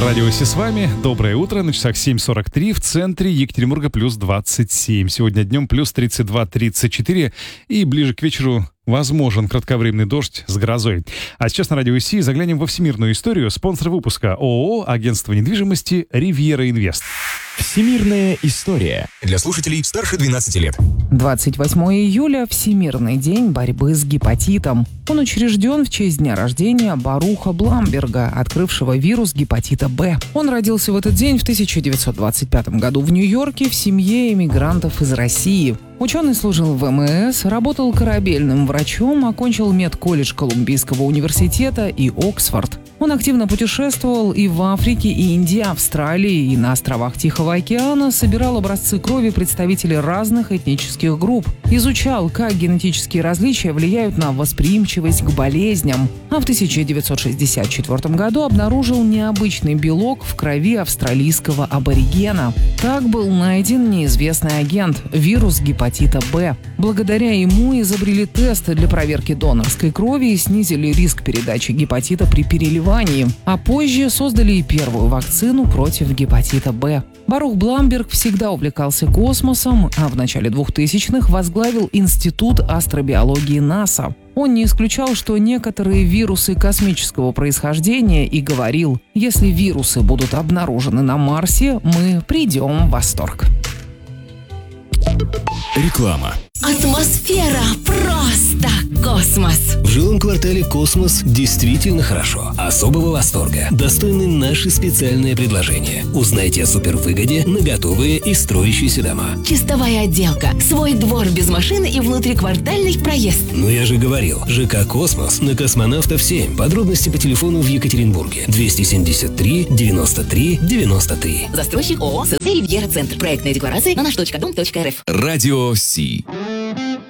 Радио Си с вами. Доброе утро. На часах 7:43. В центре Екатеринбурга плюс 27. Сегодня днем плюс 32-34. И ближе к вечеру возможен кратковременный дождь с грозой. А сейчас на Радио Си заглянем во всемирную историю. Спонсор выпуска ООО «Агентство недвижимости Ривьера Инвест». Всемирная история. Для слушателей старше 12 лет. 28 июля – Всемирный день борьбы с гепатитом. Он учрежден в честь дня рождения Баруха Бламберга, открывшего вирус гепатита Б. Он родился в этот день в 1925 году в Нью-Йорке в семье эмигрантов из России. Ученый служил в ВМС, работал корабельным врачом, окончил медколледж Колумбийского университета и Оксфорд. Он активно путешествовал и в Африке, и Индии, Австралии, и на островах Тихого океана, собирал образцы крови представителей разных этнических групп, изучал, как генетические различия влияют на восприимчивость к болезням, а в 1964 году обнаружил необычный белок в крови австралийского аборигена. Так был найден неизвестный агент – вирус гепатита Б. Благодаря ему изобрели тесты для проверки донорской крови и снизили риск передачи гепатита при переливании, а позже создали и первую вакцину против гепатита Б. Барух Бламберг всегда увлекался космосом, а в начале 2000-х возглавил Институт астробиологии НАСА. Он не исключал, что некоторые вирусы космического происхождения, и говорил: если вирусы будут обнаружены на Марсе, мы придем в восторг. Реклама. Атмосфера просто космос. В жилом квартале «Космос» действительно хорошо. Особого восторга достойны наши специальные предложения. Узнайте о супервыгоде на готовые и строящиеся дома. Чистовая отделка, свой двор без машины и внутриквартальный проезд. Ну я же говорил, ЖК «Космос» на Космонавтов 7. Подробности по телефону в Екатеринбурге. 273 93 93. Застройщик ООО «СС Ривьера Центр». Проектная декларация на наш.дом.рф. Радио Си.